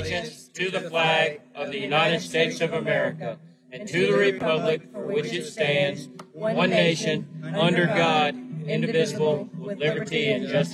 allegiance to the flag of the United States of America and to the republic for which it stands, one nation, under God, indivisible, with liberty and justice